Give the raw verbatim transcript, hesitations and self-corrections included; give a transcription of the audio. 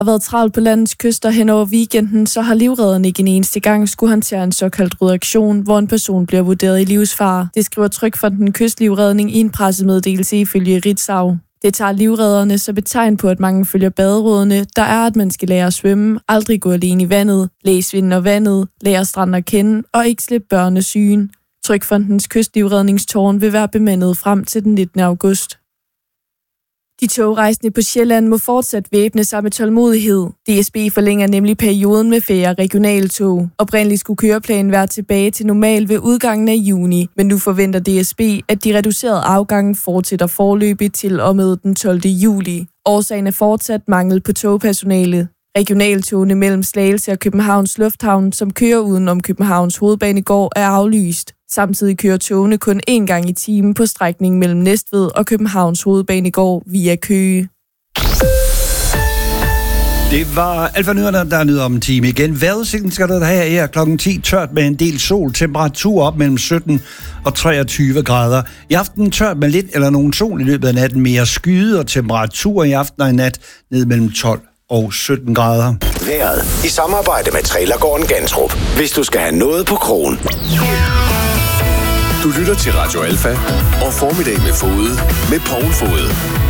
har været travlt på landets kyster hen over weekenden, så har livredderne ikke en eneste gang skulle håndtere en såkaldt reaktion, hvor en person bliver vurderet i livsfare. Det skriver Trygfonden Kystlivredning i en pressemeddelelse ifølge Ritzau. Det tager livredderne så betegn på, at mange følger baderådene, der er, at man skal lære at svømme, aldrig gå alene i vandet, læse vinden og vandet, lære stranden at kende og ikke slippe børnesygen. Trygfondens Kystlivredningstårn vil være bemandet frem til den nittende august. De togrejsende på Sjælland må fortsat væbne sig med tålmodighed. D S B forlænger nemlig perioden med færre regionaltog. Oprindeligt skulle køreplanen være tilbage til normal ved udgangen af juni, men nu forventer D S B, at de reducerede afgange fortsætter forløbigt til og med den tolvte juli. Årsagen er fortsat mangel på togpersonale. Regionaltogene mellem Slagelse og Københavns Lufthavn, som kører uden om Københavns Hovedbanegård, er aflyst. Samtidig kører togene kun én gang i timen på strækningen mellem Næstved og Københavns Hovedbanegård via Køge. Det var Alfa Nyhederne, der nyder om en time igen. Vejrudsigten skal der have her klokken ti, tørt med en del sol, temperatur op mellem sytten og treogtyve grader. I aften tørt med lidt eller nogen sol i løbet af natten, mere skyde og temperatur i aften og i nat ned mellem tolv og sytten grader. Vejret i samarbejde med Trailergården Gantrup. Hvis du skal have noget på krogen. Du lytter til Radio Alfa og Formiddag med Fode med Poul Fode.